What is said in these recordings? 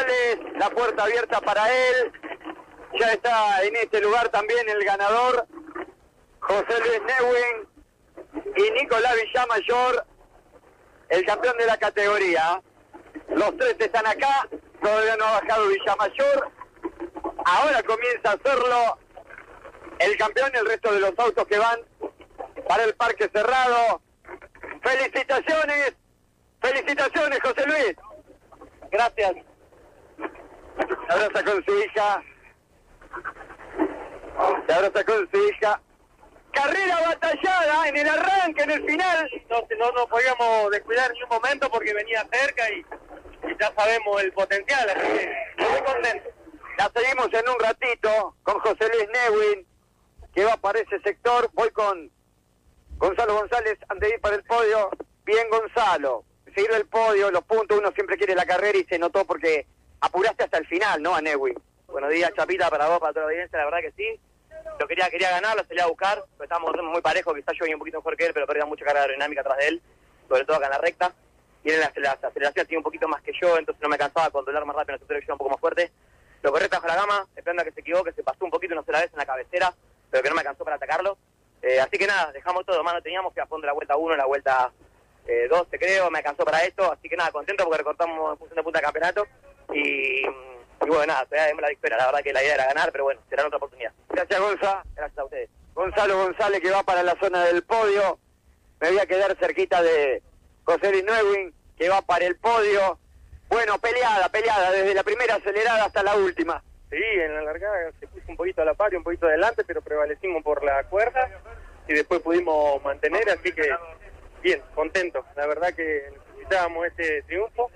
González, la puerta abierta para él. Ya está en este lugar también el ganador, José Luis Neuwin y Nicolás Villamayor, el campeón de la categoría. Los tres están acá, todavía no ha bajado Villamayor. Ahora comienza a hacerlo el campeón y el resto de los autos que van para el parque cerrado. ¡Felicitaciones! ¡Felicitaciones, José Luis! Gracias. Se abraza con su hija. Se abraza con su hija. Carrera batallada en el arranque, en el final. No podíamos descuidar ni un momento porque venía cerca y ya sabemos el potencial, así que muy contento. La seguimos en un ratito con José Luis Neuwin, que va para ese sector. Voy con Gonzalo González antes de ir para el podio. Bien, Gonzalo. Seguir el podio, los puntos, uno siempre quiere la carrera y se notó porque apuraste hasta el final, ¿no? A Neuwin. Buenos días, Chapita, para vos, para toda la audiencia, la verdad que sí. Lo quería ganar, lo salí a buscar, pero estábamos muy parejos, quizás yo venía un poquito mejor que él, pero perdía mucha carga aerodinámica atrás de él, sobre todo acá en la recta. Y en la aceleración tenía un poquito más que yo, entonces no me cansaba a controlar más rápido en el sector de un poco más fuerte. Lo corrí bajo la gama, esperando a que se equivoque, se pasó un poquito una sola vez en la cabecera, pero que no me alcanzó para atacarlo. Así que nada, dejamos todo, mano teníamos que a fondo la vuelta 1, la vuelta 12 creo, me alcanzó para esto, así que nada, contento porque recortamos en función de punta de campeonato y bueno, nada, todavía vemos la victoria, la verdad que la idea era ganar, pero bueno, será otra oportunidad. Gracias, Gonza. Gracias a ustedes. Gonzalo González, que va para la zona del podio. Me voy a quedar cerquita de José Luis Neuwin, que va para el podio. Bueno, peleada, desde la primera acelerada hasta la última. Sí, en la largada se puso un poquito a la par y un poquito adelante, pero prevalecimos por la cuerda y después pudimos mantener, así que bien, contento. La verdad que necesitábamos este triunfo.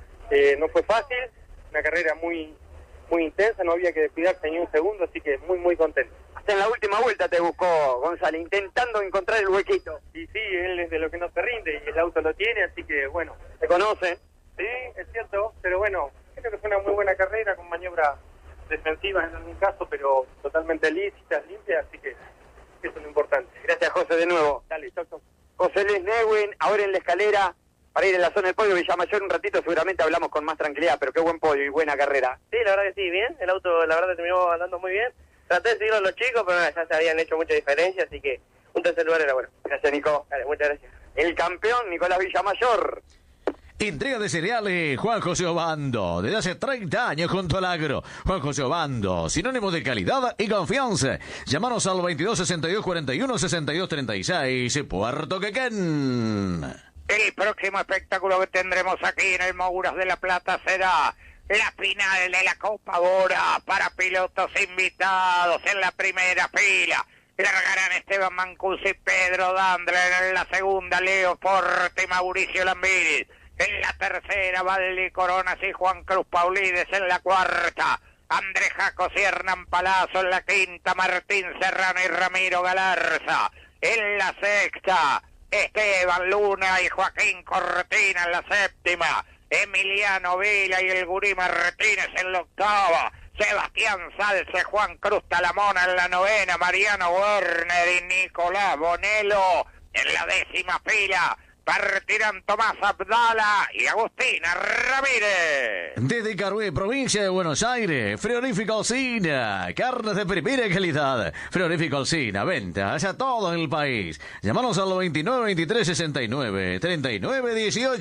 No fue fácil, una carrera muy intensa, no había que descuidarse ni un segundo, así que muy contento. Hasta en la última vuelta te buscó Gonzalo, intentando encontrar el huequito. Y sí, él es de lo que no se rinde y el auto lo tiene, así que bueno. ¿Se conocen? Sí, es cierto, pero bueno, creo que fue una muy buena carrera con maniobras defensivas en algún caso, pero totalmente lícitas, limpias, así que eso es lo importante. Gracias, José, de nuevo. Dale, chau. José Luis Neuwin, ahora en la escalera, para ir en la zona del podio. Villamayor un ratito seguramente hablamos con más tranquilidad, pero qué buen podio y buena carrera. Sí, la verdad que sí, bien, el auto la verdad terminó andando muy bien. Traté de seguirlo a los chicos, pero ya se habían hecho mucha diferencia, así que un tercer lugar era bueno. Gracias, Nico. Dale, muchas gracias. El campeón, Nicolás Villamayor. Entrega de cereales Juan José Obando, desde hace 30 años junto al agro. Juan José Obando, sinónimo de calidad y confianza. Llámanos al 22 62 41 62 36, Puerto Quequén. El próximo espectáculo que tendremos aquí en el Mouras de la Plata será la final de la Copa Bora para pilotos invitados en la primera fila. Largarán Esteban Mancuso y Pedro Dandler, en la segunda Leo Forte y Mauricio Lambiris, en la tercera Valdi Coronas y Juan Cruz Paulides, en la cuarta Andrés Jacos y Hernán Palazzo, en la quinta Martín Serrano y Ramiro Galarza, en la sexta Esteban Luna y Joaquín Cortina, en la séptima Emiliano Vila y el Gurí Martínez, en la octava Sebastián Salce, Juan Cruz Talamona, en la novena Mariano Werner y Nicolás Bonello, en la décima fila partirán Tomás Abdala y Agustina Ramírez. Desde Carué, provincia de Buenos Aires, Frigorífico Alsina, carnes de primera calidad. Frigorífico Alsina, venta hacia todo el país. Llámanos al 29 23 69 39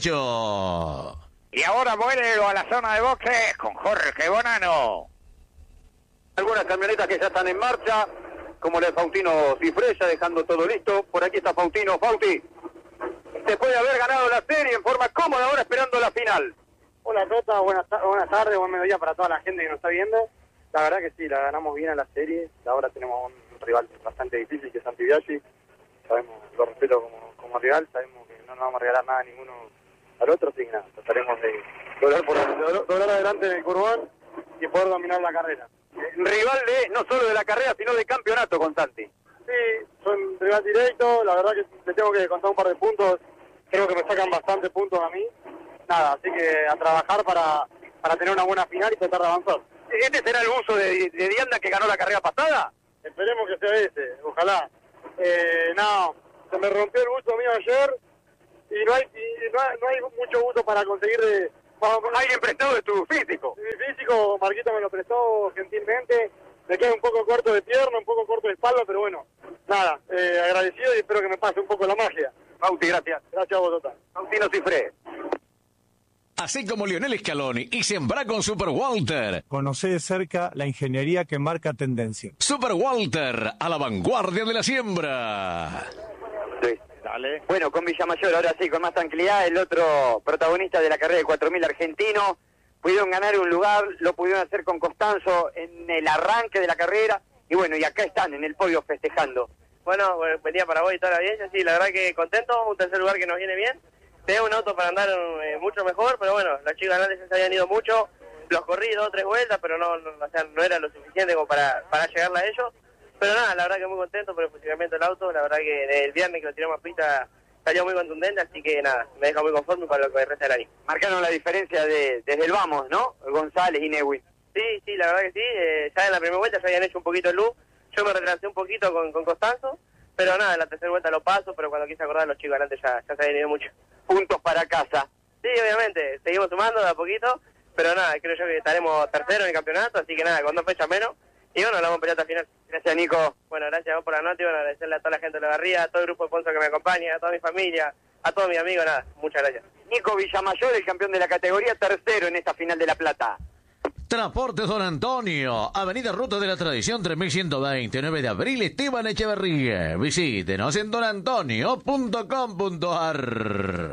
18. Y ahora vuelvo a la zona de boxes con Jorge Bonano. Algunas camionetas que ya están en marcha, como la de Faustino Cifresa, dejando todo listo. Por aquí está Faustino. Fausti, después de haber ganado la serie en forma cómoda, ahora esperando la final. Hola Tota, buenas tardes, buen mediodía para toda la gente que nos está viendo. La verdad que sí, la ganamos bien a la serie. Ahora tenemos un rival bastante difícil que es Santibiaggi. Sabemos, lo respeto como rival, sabemos que no nos vamos a regalar nada ninguno al otro, así que nada, trataremos de doblar adelante en el Curbán y poder dominar la carrera. Rival de no solo de la carrera, sino de campeonato con Santi. Sí, son rival directo, la verdad que te tengo que contar un par de puntos, creo que me sacan bastantes puntos a mí. Nada, así que a trabajar para tener una buena final y tratar de avanzar. ¿Este será el uso de Dianda que ganó la carrera pasada? Esperemos que sea ese, ojalá. No, se me rompió el buzo mío ayer y no hay mucho buzo para conseguir de... Alguien prestado de tu físico. Sí, Marquito me lo prestó gentilmente. Me quedé un poco corto de pierna, un poco corto de espalda, pero bueno, nada, agradecido y espero que me pase un poco la magia. Bauti, gracias. Gracias a vos, Tota. Faustino Cifré. Así como Lionel Scaloni y sembra con Super Walter. Conocé de cerca la ingeniería que marca tendencia. Super Walter, a la vanguardia de la siembra. Sí. Dale. Bueno, con Villamayor, ahora sí, con más tranquilidad, el otro protagonista de la carrera de 4.000 argentino. Pudieron ganar un lugar, lo pudieron hacer con Costanzo en el arranque de la carrera. Y bueno, y acá están en el podio festejando. Bueno, venía para vos y toda la audiencia, sí, la verdad que contento, un tercer lugar que nos viene bien. Tenía un auto para andar mucho mejor, pero bueno, los chicos antes se habían ido mucho, los corrí 2 o 3 vueltas, pero no era lo suficiente como para llegarle a ellos. Pero nada, la verdad que muy contento por el funcionamiento del auto, la verdad que el viernes que lo tiramos a pista salió muy contundente, así que nada, me deja muy conforme para lo que resta del año. Marcaron la diferencia desde el vamos, ¿no? González y Neuwin. Sí, la verdad que sí, ya en la primera vuelta ya habían hecho un poquito de luz, yo me retrasé un poquito con Costanzo, pero nada, en la tercera vuelta lo paso, pero cuando quise acordar los chicos adelante ya se habían ido mucho. Puntos para casa. Sí, obviamente, seguimos sumando de a poquito, pero nada, creo yo que estaremos tercero en el campeonato, así que nada, con 2 fechas menos, y bueno, la vamos a pelear hasta el final. Gracias, Nico. Bueno, gracias a vos por la nota y bueno, agradecerle a toda la gente de la barría, a todo el grupo de sponsors que me acompaña, a toda mi familia, a todos mis amigos, nada, muchas gracias. Nico Villamayor, el campeón de la categoría, tercero en esta final de La Plata. Transportes Don Antonio, Avenida Ruta de la Tradición 3120, 9 de abril, Esteban Echeverría. Visítenos en donantonio.com.ar.